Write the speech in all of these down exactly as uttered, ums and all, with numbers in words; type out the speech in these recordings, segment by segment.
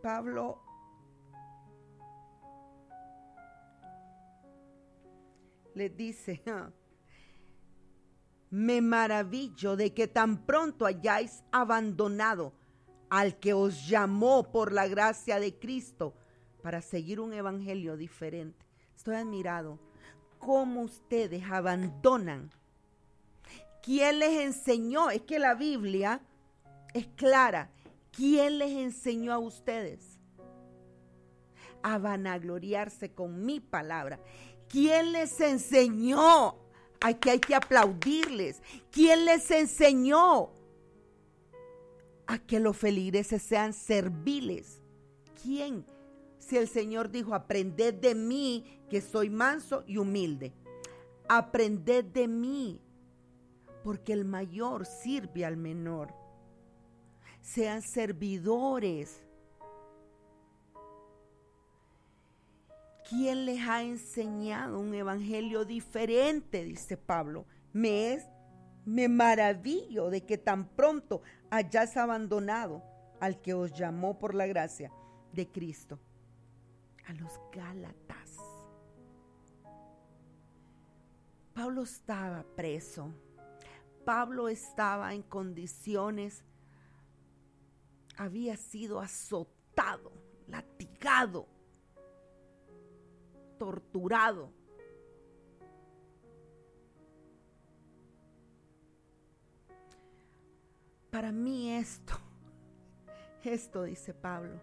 Pablo les dice, me maravillo de que tan pronto hayáis abandonado al que os llamó por la gracia de Cristo para seguir un evangelio diferente. Estoy admirado cómo ustedes abandonan. ¿Quién les enseñó? Es que la Biblia es clara. ¿Quién les enseñó a ustedes a vanagloriarse con mi palabra? ¿Quién les enseñó a que hay que aplaudirles? ¿Quién les enseñó a que los feligreses sean serviles? ¿Quién? Si el Señor dijo, aprended de mí, que soy manso y humilde. Aprended de mí, porque el mayor sirve al menor. Sean servidores. ¿Quién les ha enseñado un evangelio diferente? Dice Pablo. Me es, me maravillo de que tan pronto hayáis abandonado al que os llamó por la gracia de Cristo. A los Gálatas. Pablo estaba preso. Pablo estaba en condiciones, había sido azotado, latigado, torturado. Para mí esto, esto dice Pablo.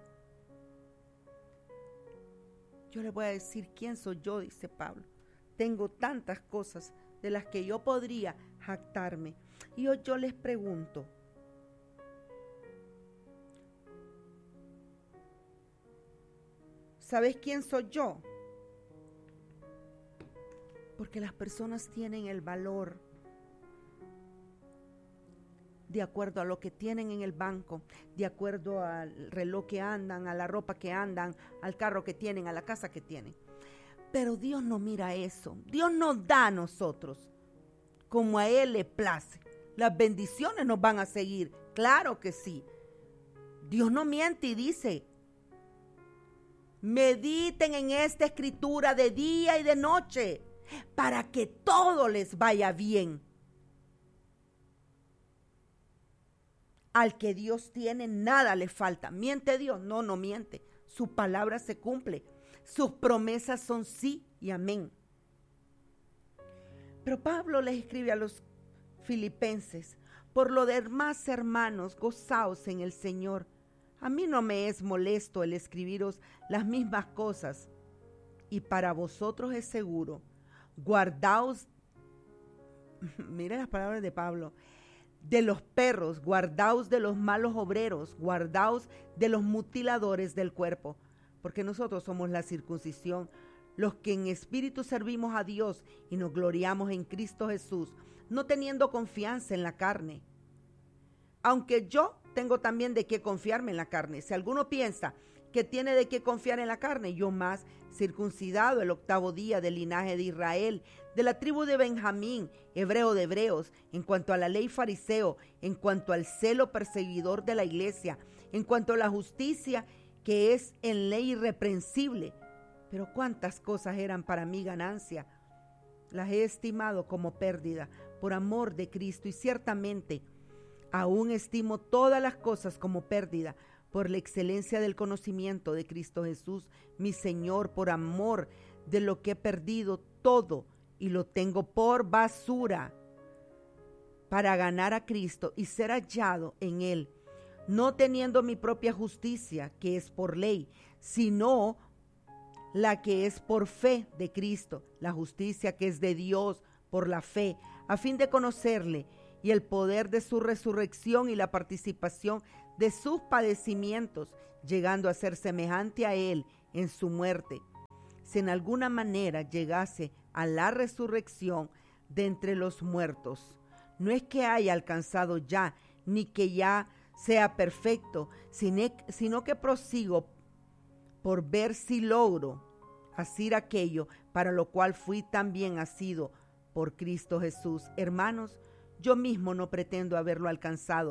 Yo le voy a decir quién soy yo, dice Pablo. Tengo tantas cosas de las que yo podría jactarme. Y hoy yo les pregunto, ¿sabes quién soy yo? Porque las personas tienen el valor de acuerdo a lo que tienen en el banco, de acuerdo al reloj que andan, a la ropa que andan, al carro que tienen, a la casa que tienen. Pero Dios no mira eso. Dios nos da a nosotros como a Él le place. Las bendiciones nos van a seguir, claro que sí. Dios no miente y dice, mediten en esta escritura de día y de noche para que todo les vaya bien. Al que Dios tiene, nada le falta. ¿Miente Dios? No, no miente. Su palabra se cumple. Sus promesas son sí y amén. Pero Pablo les escribe a los filipenses, por lo demás, hermanos, gozaos en el Señor. A mí no me es molesto el escribiros las mismas cosas, y para vosotros es seguro. Guardaos, miren las palabras de Pablo, de los perros, guardaos de los malos obreros, guardaos de los mutiladores del cuerpo, porque nosotros somos la circuncisión, los que en espíritu servimos a Dios y nos gloriamos en Cristo Jesús, no teniendo confianza en la carne. Aunque yo tengo también de qué confiarme en la carne. Si alguno piensa que tiene de qué confiar en la carne, yo más, circuncidado el octavo día del linaje de Israel, de la tribu de Benjamín, hebreo de hebreos, en cuanto a la ley fariseo, en cuanto al celo perseguidor de la iglesia, en cuanto a la justicia que es en ley irreprensible. Pero cuántas cosas eran para mí ganancia, las he estimado como pérdida por amor de Cristo, y ciertamente aún estimo todas las cosas como pérdida por la excelencia del conocimiento de Cristo Jesús, mi Señor, por amor de lo que he perdido todo y lo tengo por basura, para ganar a Cristo y ser hallado en Él, no teniendo mi propia justicia, que es por ley, sino la que es por fe de Cristo, la justicia que es de Dios por la fe, a fin de conocerle y el poder de su resurrección y la participación de sus padecimientos, llegando a ser semejante a él en su muerte, si en alguna manera llegase a la resurrección de entre los muertos. No es que haya alcanzado ya, ni que ya sea perfecto, sino que prosigo por ver si logro hacer aquello para lo cual fui también asido por Cristo Jesús. Hermanos, yo mismo no pretendo haberlo alcanzado,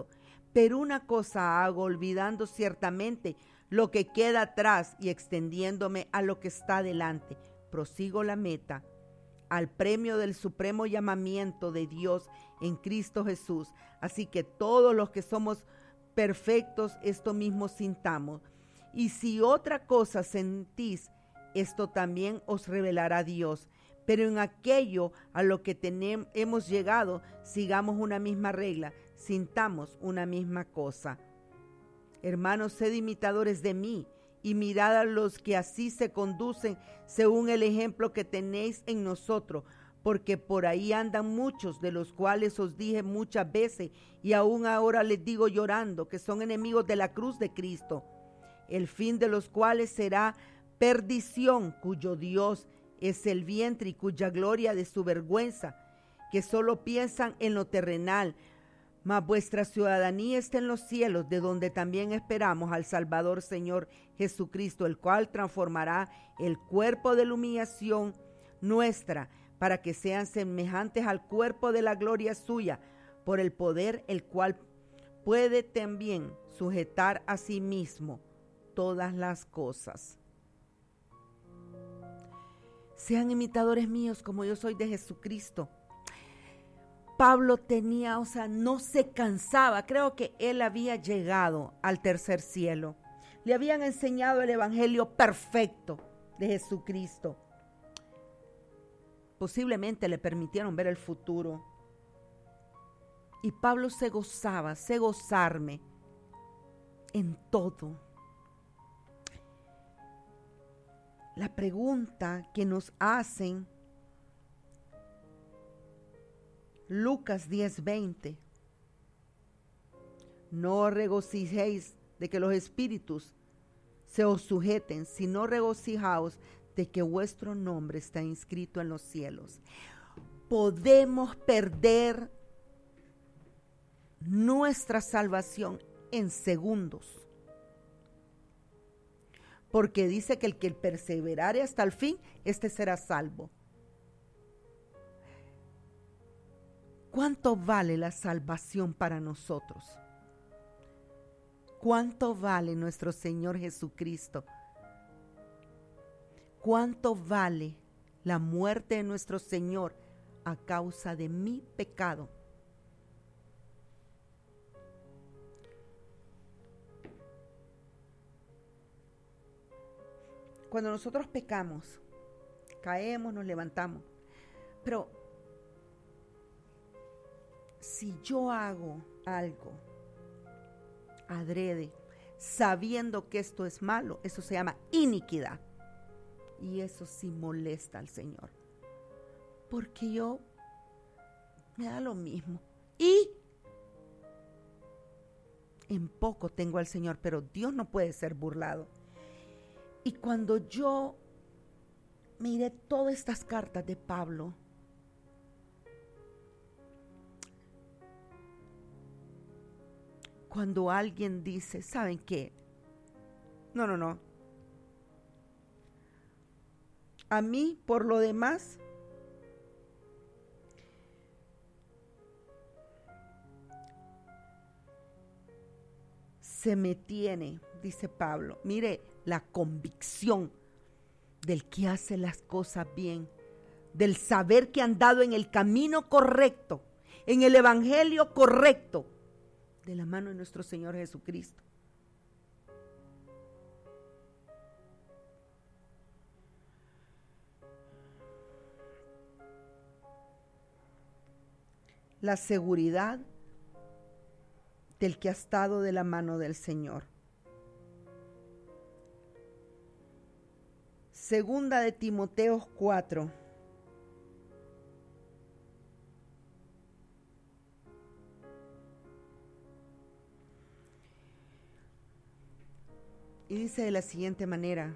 Pero una cosa hago, olvidando ciertamente lo que queda atrás y extendiéndome a lo que está delante. Prosigo la meta, al premio del supremo llamamiento de Dios en Cristo Jesús. Así que todos los que somos perfectos, esto mismo sintamos. Y si otra cosa sentís, esto también os revelará Dios. Pero en aquello a lo que tenemos, hemos llegado, sigamos una misma regla, sintamos una misma cosa. Hermanos, sed imitadores de mí y mirad a los que así se conducen según el ejemplo que tenéis en nosotros, porque por ahí andan muchos, de los cuales os dije muchas veces y aún ahora les digo llorando, que son enemigos de la cruz de Cristo, el fin de los cuales será perdición, cuyo Dios es el vientre y cuya gloria de su vergüenza, que solo piensan en lo terrenal, mas vuestra ciudadanía está en los cielos, de donde también esperamos al Salvador Señor Jesucristo, el cual transformará el cuerpo de la humillación nuestra, para que sean semejantes al cuerpo de la gloria suya, por el poder el cual puede también sujetar a sí mismo todas las cosas. Sean imitadores míos como yo soy de Jesucristo. Pablo tenía, o sea, no se cansaba. Creo que él había llegado al tercer cielo. Le habían enseñado el evangelio perfecto de Jesucristo. Posiblemente le permitieron ver el futuro. Y Pablo se gozaba, sé gozarme en todo. La pregunta que nos hacen Lucas diez veinte. No regocijéis de que los espíritus se os sujeten, sino regocijaos de que vuestro nombre está inscrito en los cielos. Podemos perder nuestra salvación en segundos. Porque dice que el que perseverare hasta el fin, este será salvo. ¿Cuánto vale la salvación para nosotros? ¿Cuánto vale nuestro Señor Jesucristo? ¿Cuánto vale la muerte de nuestro Señor a causa de mi pecado? Cuando nosotros pecamos, caemos, nos levantamos. Pero si yo hago algo adrede, sabiendo que esto es malo, eso se llama iniquidad. Y eso sí molesta al Señor. Porque yo me da lo mismo. Y en poco tengo al Señor, pero Dios no puede ser burlado. Y cuando yo miré todas estas cartas de Pablo, cuando alguien dice, ¿saben qué? No, no, no. A mí, por lo demás, se me tiene, dice Pablo, mire, la convicción del que hace las cosas bien, del saber que han dado en el camino correcto, en el evangelio correcto, de la mano de nuestro Señor Jesucristo. La seguridad del que ha estado de la mano del Señor. Segunda de Timoteo cuatro. Y dice de la siguiente manera: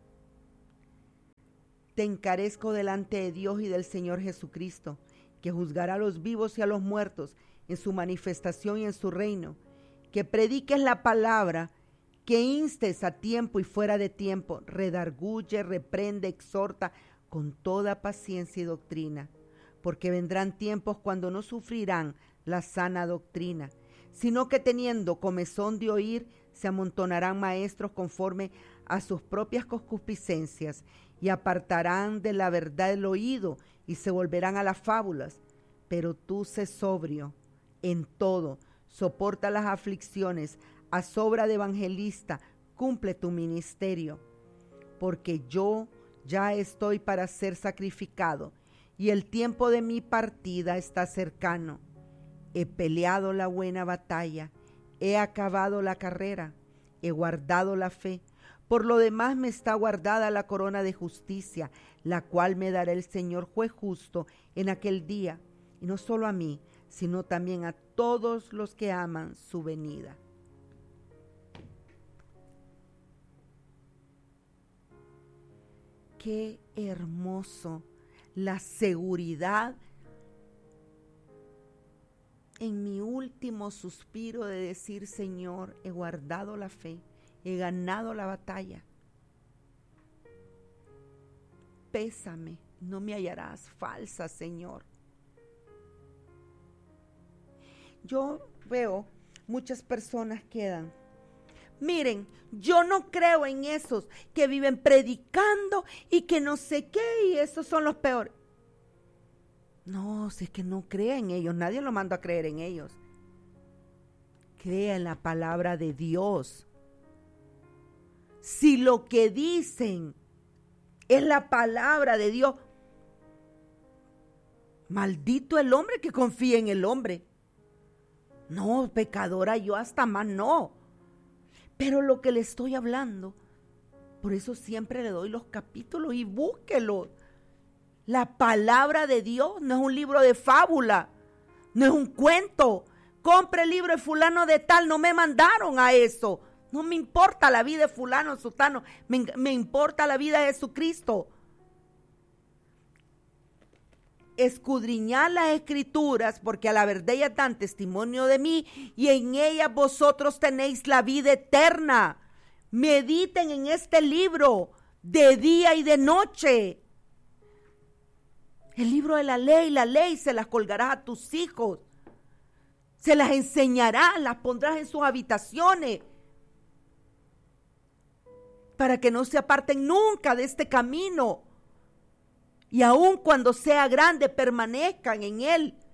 te encarezco delante de Dios y del Señor Jesucristo, que juzgará a los vivos y a los muertos en su manifestación y en su reino, que prediques la palabra, que instes a tiempo y fuera de tiempo, redarguye, reprende, exhorta con toda paciencia y doctrina, porque vendrán tiempos cuando no sufrirán la sana doctrina, sino que teniendo comezón de oír, se amontonarán maestros conforme a sus propias concupiscencias, y apartarán de la verdad el oído, y se volverán a las fábulas. Pero tú sé sobrio en todo, soporta las aflicciones, haz obra de evangelista, cumple tu ministerio, porque yo ya estoy para ser sacrificado, y el tiempo de mi partida está cercano. He peleado la buena batalla, he acabado la carrera, he guardado la fe. Por lo demás me está guardada la corona de justicia, la cual me dará el Señor juez justo en aquel día, y no solo a mí, sino también a todos los que aman su venida. Qué hermoso la seguridad en mi último suspiro de decir: Señor, he guardado la fe, he ganado la batalla. Pésame, no me hallarás falsa, Señor. Yo veo muchas personas quedan. Miren, yo no creo en esos que viven predicando y que no sé qué, y esos son los peores. No, si es que no crea en ellos, nadie lo manda a creer en ellos. Crea en la palabra de Dios. Si lo que dicen es la palabra de Dios, maldito el hombre que confía en el hombre. No, pecadora yo hasta más no. Pero lo que le estoy hablando, por eso siempre le doy los capítulos y búsquelo. La palabra de Dios no es un libro de fábula, no es un cuento. Compre el libro de fulano de tal, no me mandaron a eso. No me importa la vida de fulano, sutano, me, me importa la vida de Jesucristo. Escudriñad las escrituras, porque a la verdad ellas dan testimonio de mí, y en ellas vosotros tenéis la vida eterna. Mediten en este libro de día y de noche. El libro de la ley, la ley se las colgarás a tus hijos, se las enseñarás, las pondrás en sus habitaciones, para que no se aparten nunca de este camino. Y aun cuando sea grande, permanezcan en él.